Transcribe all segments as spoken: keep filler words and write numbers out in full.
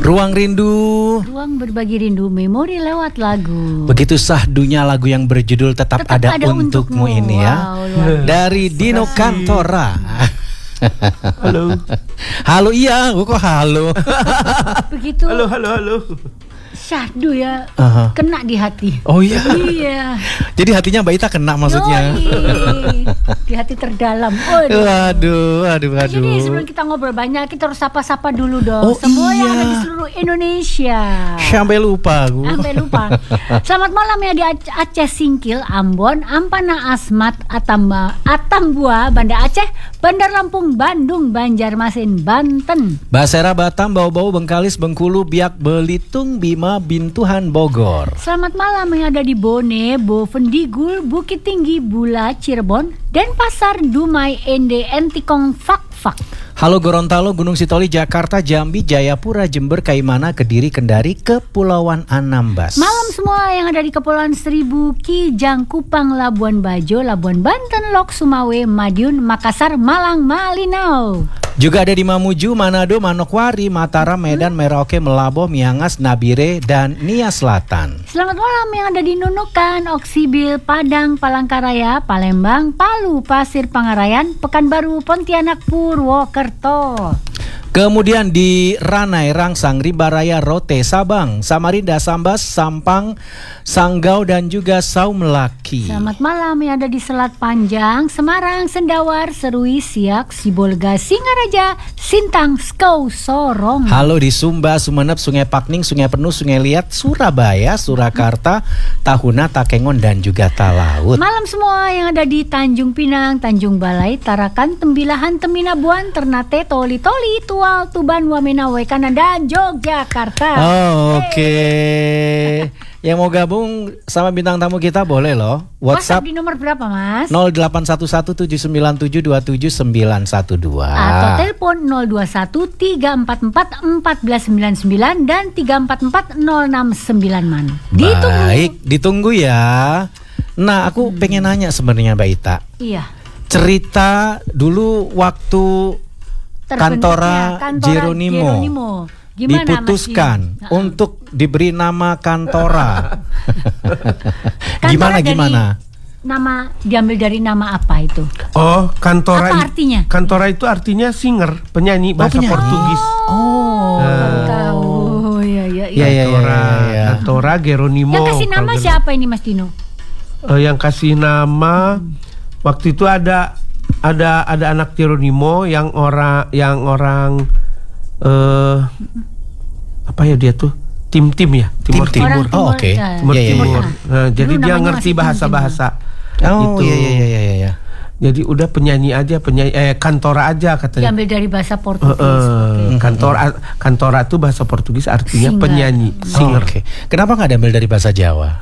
Ruang Rindu. Ruang berbagi rindu, memori lewat lagu. Begitu sahdunya lagu yang berjudul Tetap, Tetap Ada, Ada Untukmu, Untukmu. ini ya. Wow, dari Dino Cantora. Halo. Halo, iya, kok halo. Begitu. Halo, halo, halo. Syahdu ya, Aha. kena di hati. Oh iya. Iya. Jadi hatinya Mbak Ita kena maksudnya. Yoi. Di hati terdalam. Waduh. Waduh, aduh, aduh. Jadi sebelum kita ngobrol banyak, kita harus sapa-sapa dulu dong. Oh, Semua iya. yang ada di seluruh Indonesia. Sampai lupa aku. Sampai lupa. Selamat malam ya di Ac- Aceh Singkil, Ambon, Ampana Asmat, Atamba, Atambua, Banda Aceh, Bandar Lampung, Bandung, Banjarmasin, Banten. Basera Batam, Bau-Bau, Bengkalis, Bengkulu, Biak, Belitung, Bima, Bintuhan, Bogor. Selamat malam yang ada di Bone, Bovendigul, Bukit Tinggi, Bula, Cirebon, Denpasar, Dumai, Ende, Entikong, Fak-Fak. Halo Gorontalo, Gunung Sitoli, Jakarta, Jambi, Jayapura, Jember, Kaimana, Kediri, Kendari, Kepulauan Anambas. Malam semua yang ada di Kepulauan Seribu, Kijang, Kupang, Labuan Bajo, Labuan Banten, Lok, Sumawe, Madiun, Makassar, Malang, Malinau. Juga ada di Mamuju, Manado, Manokwari, Mataram, Medan, Merauke, Melaboh, Miangas, Nabire, dan Nia Selatan. Selamat malam yang ada di Nunukan, Oksibil, Padang, Palangkaraya, Palembang, Palu, Pasir Pangarayan, Pekanbaru, Pontianak, Purwokerto. Kemudian di Ranai, Rangsang, Rimbaraya, Rote, Sabang, Samarinda, Sambas, Sampang, Sanggau, dan juga Saumelaki. Selamat malam yang ada di Selat Panjang, Semarang, Sendawar, Serui, Siak, Sibolga, Singaraja, Sintang, Skau, Sorong. Halo di Sumba, Sumeneb, Sungai Pakning, Sungai Penuh, Sungai Liat, Surabaya, Surakarta, Tahuna, Takengon, dan juga Talaut. Malam semua yang ada di Tanjung Pinang, Tanjung Balai, Tarakan, Tembilahan, Teminabuan, Ternate, Toli Toli, Tual, Tuban, Wamena, Wekana, dan Yogyakarta. Oh, oke. Okay. Yang mau gabung sama bintang tamu kita boleh loh. WhatsApp, WhatsApp di nomor berapa, Mas? nol delapan satu satu tujuh sembilan tujuh dua tujuh sembilan satu dua Atau telepon nol dua satu tiga empat empat empat sembilan sembilan dan tiga empat empat nol enam sembilan man. Ditunggu. Baik, ditunggu ya. Nah, aku hmm. pengen nanya sebenarnya Mbak Ita. Iya. Cerita dulu waktu Cantora Geronimo, Geronimo. Gimana, diputuskan Mas? untuk diberi nama Cantora. Cantora Gimana dari, gimana? Nama diambil dari nama apa itu? Oh, Cantora. Apa artinya? Cantora itu artinya singer, penyanyi bahasa penyanyi. Portugis. Oh, Nah. tahu. Ya, ya, Ya, ya. ya, ya, Cantora, ya, ya. Cantora Geronimo. Yang kasih nama Kalau siapa ini, Mas Dino? Uh, yang kasih nama waktu itu ada ada ada anak Geronimo yang orang yang orang uh, apa ya dia tuh tim-tim ya Timur Tim-tim. Timur. Orang Oh, oke. Timur, ya. Timur Iya, iya, Timur. iya. Nah, jadi Dulu dia namanya ngerti masih bahasa-bahasa. Oh, itu. iya iya iya iya ya. Jadi udah penyanyi aja, penyanyi eh Cantora aja katanya. Diambil dari bahasa Uh, Portugis. uh, Oke. Cantora Cantora itu bahasa Portugis artinya Singer. penyanyi, Oh, singer. oke. Kenapa nggak diambil dari bahasa Jawa?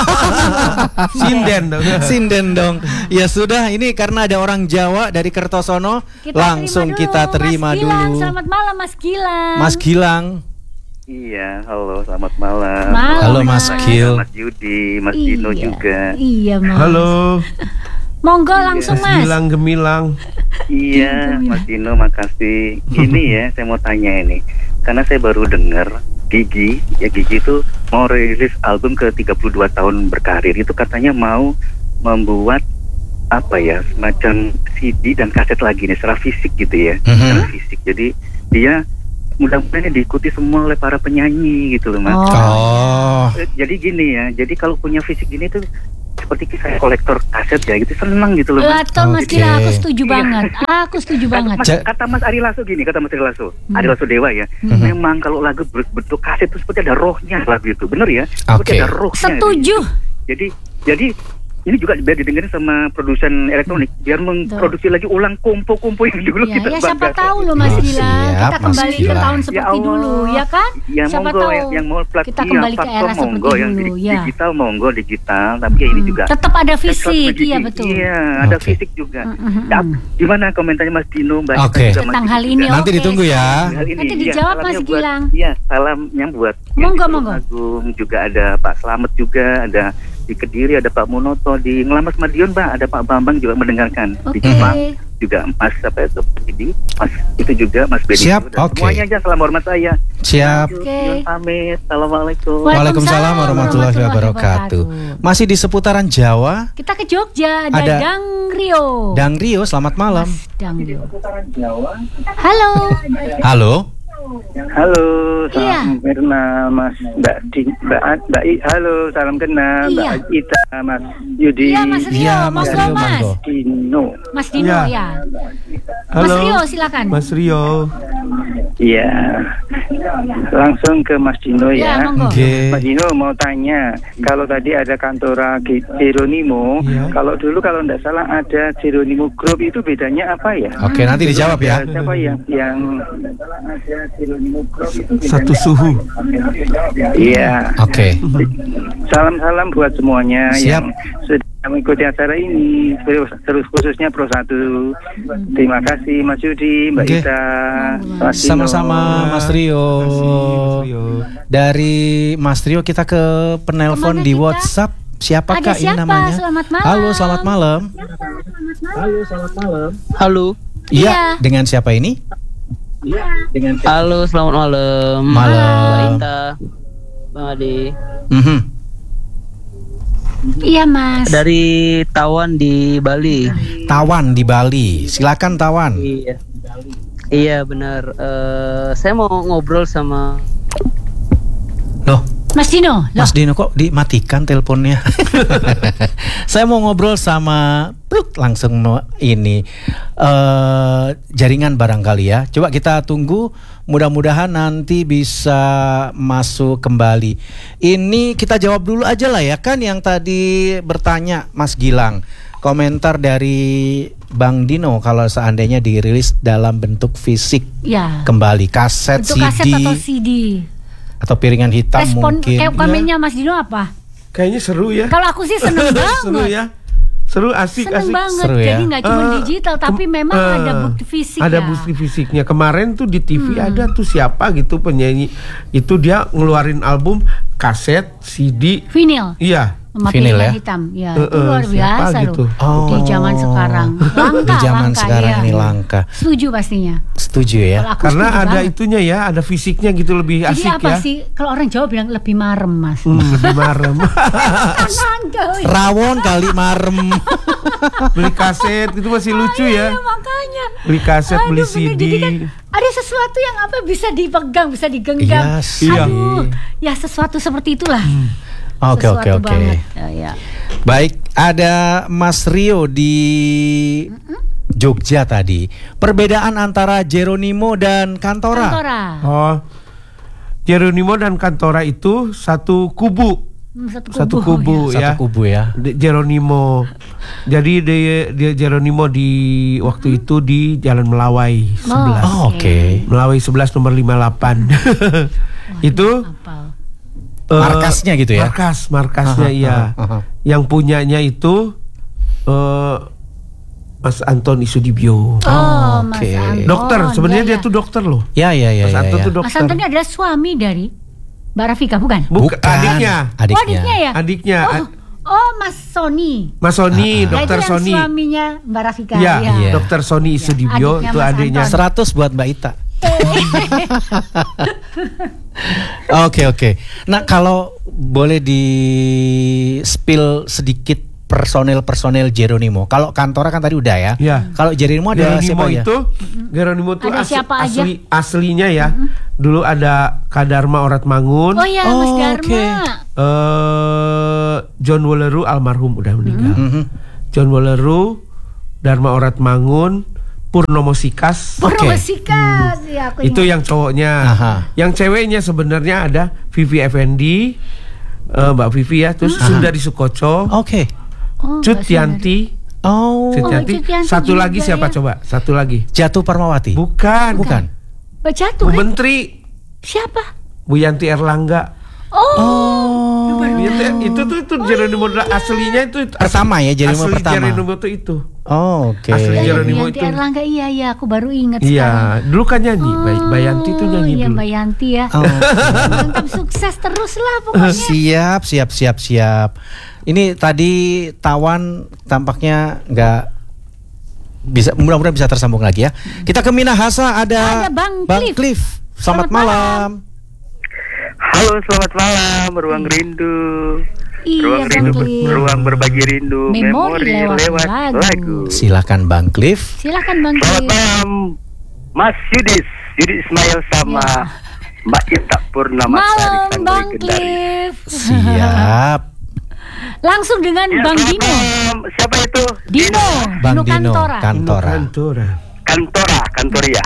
Sinden dong. Sinden dong. Ya sudah, ini karena ada orang Jawa dari Kertosono, Kita langsung terima kita dulu, terima Mas Gilang. dulu. Selamat malam, Mas Gilang. Mas Gilang. Iya, halo, selamat malam. Malam, Halo Mas Mas. Gil. Mas Yudi, Mas Iya. Dino juga. Iya, Mas. Halo, Monggo langsung, Mas Mas. Gilang Gemilang. Iya, Mas Dino, makasih. Ini ya, saya mau tanya ini. Karena saya baru dengar Gigi, ya Gigi itu mau rilis album ke tiga puluh dua tahun berkarir. Itu katanya mau membuat apa ya, semacam C D dan kaset lagi nih, secara fisik gitu ya. Mhm. Secara fisik. Jadi dia mudah-mudahan diikuti semua oleh para penyanyi gitu loh, Mas. Oh. Oh. Eh, Jadi gini ya, jadi kalau punya fisik gini tuh seperti saya kolektor kaset ya gitu, seneng gitu loh, Mas. Betul, Mas Oke. Gilang, aku setuju Iya. banget. Aku setuju Kata banget. Mas, Ja- kata Mas Ari Lasso gini, kata Mas Ari Lasso, Hmm. Ari Lasso Dewa ya, Hmm. memang kalau lagu berbentuk kaset itu seperti ada rohnya lagu itu, bener ya? Seperti Oke. ada rohnya. Setuju. Jadi, jadi ini juga biar didengerin sama produsen elektronik, biar memproduksi lagi ulang kompo-kompo yang dulu Ya, kita ya siapa banggakan. tahu loh Mas Oh, Gilang. siap, Kita Mas kembali ke Gilang. tahun Ya seperti Allah. dulu, ya kan? Ya Siapa monggo tahu yang, yang mau plat kita iya, kembali ke platform era seperti monggo, yang dulu, di- ya. digital monggo digital, tapi ya ini Hmm. juga Tetap ada Saya fisik, selalu iya begitu. betul. Iya, ada Oke. fisik juga. Mm, mm, Ya, mm. gimana komentarnya Mas Dino, Mbak? Oke. Kita juga Tentang Mas hal Dino ini, juga. Nanti oke. ditunggu ya. Hal ini, Nanti iya, dijawab, salamnya Mas buat- Gilang. Iya, salamnya buat yang Monggo, di monggo. Agung, juga ada Pak Slamet juga, ada di Kediri ada Pak Munoto, di Ngelamas Madiun Pak ada Pak Bambang juga mendengarkan, di Oke. Jepang juga Mas apa itu Bedi, Mas itu juga Mas Bedi. Siap, Dan oke. semuanya aja salam hormat saya. Siap. Oke. Yun, pamit. Assalamualaikum. Waalaikumsalam warahmatullahi wabarakatuh. Masih di seputaran Jawa. Kita ke Jogja, ada, Ada Dang Rio. Dang Rio, selamat malam. Mas Dang Rio. Halo. Halo. Halo, Iya. salam kenal Mas Mbak Di, Mbak, Ad- Mbak I, halo, salam kenal Iya. Mbak Ita, Mas Yudi, Iya, Mas Rio, Iya, Mas Mas Rio, Rio, Mas. monggo. Dino. Mas Dino Iya. ya. Halo. Mas Rio, silakan. Mas Rio. Iya, langsung ke Mas Dino Ya, ya. monggo. Oke. Mas Dino mau tanya, kalau tadi ada kantora Ge- Geronimo, Iya. kalau dulu kalau tidak salah ada Geronimo Group, itu bedanya apa ya? Oke, nanti dijawab ya. Siapa yang yang ada Geronimo Group itu bedanya Satu suhu. Iya. Oke. Salam-salam buat semuanya Siap. yang sudah mengikuti acara ini, terus, terus khususnya Pro satu. Terima kasih Mas Yudi, Mbak Oke. Ita, Mas Dino. Sama-sama Mas Rio. Mas Rio. Dari Mas Rio kita ke penelpon Kemana di kita? WhatsApp. Siapakah Ada ini siapa? namanya? Selamat malam. Halo, selamat malam. Halo. Iya, Iya. dengan siapa ini? Halo, selamat malam. Malam. Mbak Ita, Bang Ade. Mhm. Iya, Mas. Dari Tawan di Bali. Tawan di Bali. Silakan Tawan. Iya. Iya benar. Eh, saya mau ngobrol sama. Loh, Mas Dino. Loh. Mas Dino kok dimatikan teleponnya? Saya mau ngobrol sama pluk, langsung no, ini eh jaringan barangkali ya. Coba kita tunggu, mudah-mudahan nanti bisa masuk kembali. Ini kita jawab dulu aja lah ya, kan yang tadi bertanya Mas Gilang. Komentar dari Bang Dino kalau seandainya dirilis dalam bentuk fisik Ya. kembali, kaset, Untuk C D, kaset atau C D. atau piringan hitam Respon mungkin. kayak komennya Mas Dino apa? Kayaknya seru ya. Kalau aku sih seneng banget. Seru ya. Seru, asik, Seneng asik. banget. Seru ya. Jadi nggak cuma Eh, digital, tapi kem- memang eh, ada bukti fisik Ada ya. bukti fisiknya. Kemarin tuh di T V Hmm. ada tuh siapa gitu penyanyi. Itu dia ngeluarin album kaset, C D. Vinyl. Iya. Sama Vinyl piringan ya? hitam. Ya, Eh, itu eh, luar siapa biasa gitu? loh. Oh. Di zaman sekarang. Langka, Di zaman langka, sekarang iya. ini langka. Setuju pastinya. Setuju ya. Kalau aku Karena setuju ada banget. itunya ya, ada fisiknya gitu lebih Jadi asik apa ya. sih? Kalau orang Jawa bilang lebih marem, Mas. Hmm, lebih marem. Langka, wih. Rawon kali marem. Beli kaset itu masih lucu Iya, ya. makanya. Beli kaset, Aduh, beli bener. C D. Jadi kan ada sesuatu yang apa bisa dipegang, bisa digenggam. Iya sih. Aduh, ya sesuatu seperti itulah. Oke oke Sesuatu oke. banget. Ya, ya. Baik, ada Mas Rio di Jogja tadi. Perbedaan antara Geronimo dan Kantora. Kantora. Oh. Geronimo dan Kantora itu satu kubu. Hmm, Satu kubu. Satu kubu Satu ya. kubu ya. De- Geronimo. Jadi dia, dia Geronimo di waktu itu di Jalan Melawai sebelas. Oh, oke. Melawai sebelas nomor lima puluh delapan. Itu Apal. eh, Markasnya gitu ya? Markas, markasnya Aha, iya. aha, aha. Yang punyanya itu eh, Mas Anton Isudibyo. Oh, Mas oke. Anton. Dokter, sebenarnya Ya, dia ya. tuh dokter loh. Ya ya ya. Mas ya, Anton ya. tuh Mas dokter. Anton ini adalah suami dari Mbak Rafika, bukan? Bukan, adiknya. Adiknya. Oh, adiknya ya? Adiknya. Oh, Ad- oh Mas Sony. Mas Sony, Nah, dokter itu yang Sony. suaminya Mbak Rafika. Iya, Iya. dokter Sony Isudibyo adiknya itu Mas adiknya. Anton. seratus buat Mbak Ita. Oke oke. Nah kalau boleh di spill sedikit personel-personel Geronimo. Kalau Kantora kan tadi udah ya. Iya. Kalau Geronimo ada Geronimo siapa ya? itu, Geronimo itu Ada as- siapa aja? asli aslinya ya. Dulu ada Kadarma Orat Mangun, Oh ya, Mas Oh, Dharma. oke. eh, John Woleru almarhum udah meninggal. Mhm. John Woleru, Dharma Orat Mangun, Purnomo Sikas. Purnomo Oke. Sikas. Ya, aku Itu ingat. yang cowoknya. Aha. Yang ceweknya sebenarnya ada Vivi Effendi, eh, Mbak Vivi ya, terus Sundari Sukoco, Oke. Oh, Cut Mbak Yanti, Oh. Cut Oh, Yanti. Cut Yanti Satu juga lagi ya. siapa coba? Satu lagi. Jatuh Parmawati. Bukan, Bukan. Mbak Jatuh Bu kan? Menteri, Siapa? Bu Yanti Erlangga. Oh, Oh. baru Itu, itu tuh itu Geronimo aslinya itu itu Pertama ya, Geronimo asli pertama. Geronimo tuh itu. Oh, oke. Asli iya, Geronimo Yanti itu. Erlangga, iya iya, aku baru ingat sekarang. Iya, dulu kan nyanyi. Bay- Bayanti tuh nyanyi Iya, dulu. Mbak Yanti ya. Oh. Mantap, sukses terus lah pokoknya. Siap, siap, siap, siap. Ini tadi Tawan tampaknya nggak bisa mudah-mudahan bisa tersambung lagi ya. Kita ke Minahasa ada, Ada Bang Bang Cliff. Cliff. Selamat, Selamat malam. Halo, selamat malam, ruang rindu. Iya Ruang Bang rindu, Cliff. ruang berbagi rindu, Memori memori, lewat lewat, lagu. lagu. Silakan Bang Cliff. Silakan Bang Selamat Cliff. malam, Mas Yudis, Yudi Ismail sama Ya. Mbak Ita Purnamasari Malam Sangguli Bang Kendari. Cliff. Siap. Langsung dengan Ya, Bang selamat Dino. malam. Siapa itu? Dino, Bang Dino Dino Kantora. Kantora. Kantora. Kantora, Kantoria.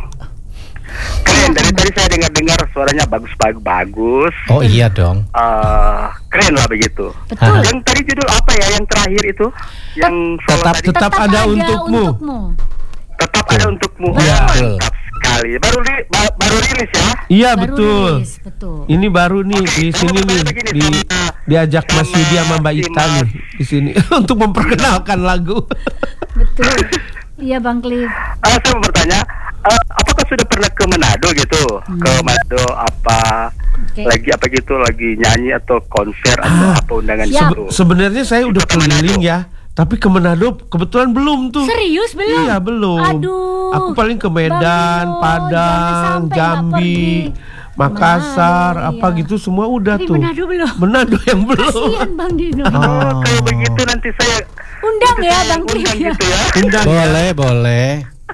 Keren, dari tadi saya dengar-dengar suaranya bagus-bagus. Oh iya dong. Eh, keren lah begitu. Betul. Yang tadi judul apa ya? Yang terakhir itu? Yang solo Tetap- tadi? Tetap ada untukmu. Tetap ada untukmu. Iya. Mantap sekali. Baru li- ba- baru rilis ya? Iya Baru betul. rilis, betul. Ini baru nih Oke, di kamu sini nih kembali begini di sama- diajak Mas sama Yudi sama Mbak si Ita Mas. nih di sini untuk memperkenalkan lagu. Betul. Iya Bang Cliff. Ah, saya mau bertanya, eh, apakah sudah pernah ke Manado gitu? Ke Manado apa? Oke. Lagi apa gitu? Lagi nyanyi atau konser atau Ah, apa undangan siap. gitu? Sebenarnya saya udah Ke Manado. keliling ya, tapi ke Manado kebetulan belum tuh. Serius belum? Iya belum. Aduh. Aku paling ke Medan, Bang Dino, jangan Padang, sampai nggak Jambi, pergi. Makassar, Manado, apa iya. gitu semua udah Tapi tuh. Manado belum. Manado yang belum. Kasihan Bang Dino. Oh, kalau begitu nanti saya Undang nanti ya saya Bang Cliff undang ya. gitu ya. Undang ya. Boleh, boleh.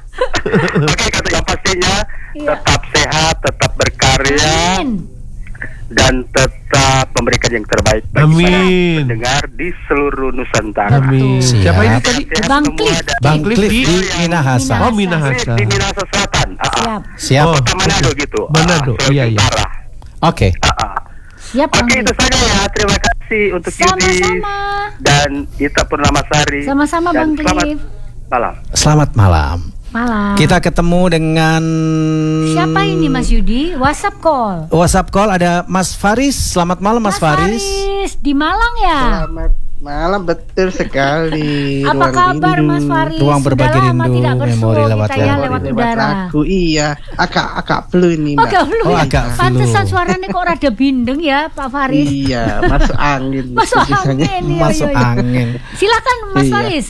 Oke, kata yang pastinya Iya. tetap sehat, tetap berkarya Amin. dan tetap memberikan yang terbaik bagi Amin. para pendengar di seluruh Nusantara. Amin. Siap. Siapa ini tadi? Sehat Bang semua Cliff. dan Bang Cliff Cliff di- di Minahasa. Oh Cliff Minahasa. di Minahasa Selatan. Ah, ah. Siap. Siap. Oh. Kota Manado gitu. Manado, Ah, Sulawesi iya, iya. Utara. Oke. Ah, ah. Siap Bang Oke, itu Cliff. saja ya. Terima kasih untuk Yudi Sama-sama. dan Ita Purnamasari. Sama-sama, Dan Bang selamat Cliff. malam. Selamat malam. Malam. Kita ketemu dengan Siapa ini Mas Yudi? WhatsApp call. WhatsApp call ada Mas Faris. Selamat malam Mas, Faris. di Malang ya. Selamat malam, betul sekali. Apa Ruang kabar rindu. Mas Faris? Ruang berbagi Sudah lama rindu, tidak bersua memori lewat kita ya lagu. lewat Lewat udara. lagu, iya. Agak agak flu ini, Oh, Mbak. agak flu Oh, ya? agak flu. Pantesan suaranya kok rada bindeng ya Pak Faris. Iya, masuk angin. Masuk tulisannya. angin. Iya, Masuk iya, iya. angin. Silakan Mas Iya. Faris.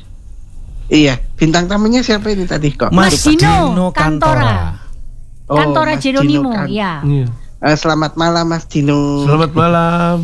Iya, bintang tamunya siapa ini tadi kok? Mas Mas Dino Dino Kantora. Kantora. Oh, Kantora Mas Jeronimo, Dino Kan- ya. Iya. Eh, selamat malam Mas Dino. Selamat malam.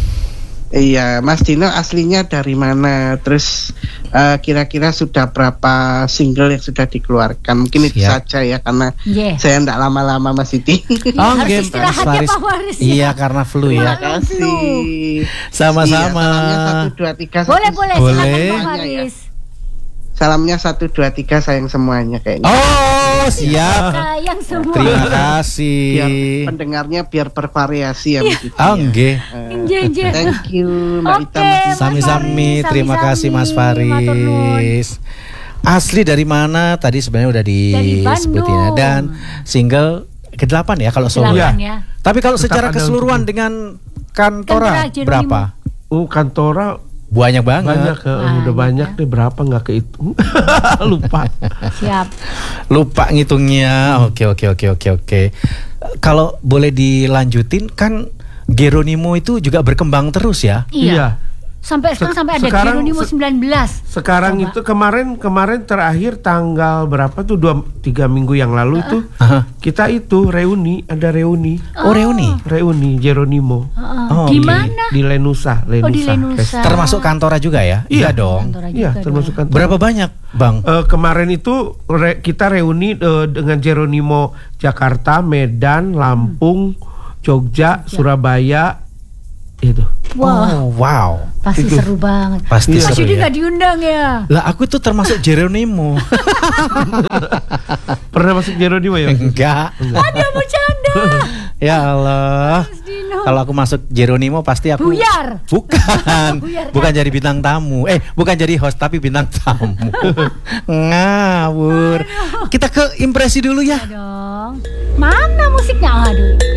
Iya, Mas Dino aslinya dari mana? Terus eh, kira-kira sudah berapa single yang sudah dikeluarkan? Mungkin itu Siap. saja ya, karena Yeah. saya tidak lama-lama Mas Siti. Oh, harus game istirahat ya, Pak Faris, ya. Iya, karena flu Terima ya. kasih. Sama-sama. Iya, salamnya satu dua tiga. Boleh, boleh, Boleh. silakan Pak Semuanya ya. Faris. Salamnya satu dua tiga sayang semuanya kayaknya. Oh, siap. Sayang semua. Terima kasih. Biar pendengarnya biar bervariasi ya Mas Siti. Oh, nggih. Eh, Nggih, nggih. Thank you Mbak Oke, Ita, Mas Siti. Mas Sami-sami, Faris, terima sami-sami. kasih Mas Matur nuwun. Faris. Asli dari mana? Tadi sebenarnya udah Dari disebutin ya. Bandung. Dan single kedelapan ya kalau solo. Delapan ya. Tapi kalau Tetap secara ada keseluruhan untukmu. dengan Kantora Kantora Jeronimo. berapa? Oh Kantora Banyak banget. banyak, eh, Banyak, udah banyak ya. deh, berapa nggak kehitung. Lupa. Siap. Lupa ngitungnya. Oke, oke, oke, oke, oke. Kalau boleh dilanjutin kan Geronimo itu juga berkembang terus ya. Iya. Sampai sekarang Se- sampai ada sekarang Geronimo se- sembilan belas. Sekarang Coba. itu kemarin kemarin terakhir tanggal berapa tuh dua tiga minggu yang lalu itu Aha. kita itu reuni, ada reuni Oh, reuni. reuni Jeronimo Heeh. Oh, Di oke. mana? di Lenusa Lenusa, Oh, di Lenusa. Festival. Termasuk Kantora juga ya? Iya. dong. Kantora Iya juga termasuk dong. kantor. Berapa banyak, Bang? Eh, kemarin itu re- kita reuni eh, dengan Jeronimo Jakarta, Medan, Lampung, Jogja, Surabaya itu. Wah, Oh, wow. pasti itu. seru banget. Pasti Mas seru Yudi ya. nggak diundang ya? Lah aku tuh termasuk Geronimo. Pernah masuk Jeronimo ya? Enggak. Ada bercanda. Ya Allah. Mas Dino. Kalau aku masuk Geronimo pasti aku Buyar. Bukan. Buyar, Bukan jadi bintang tamu. Eh, bukan jadi host tapi bintang tamu. Ngawur. Kita ke impresi dulu ya. Dong. Mana musiknya? Aduh.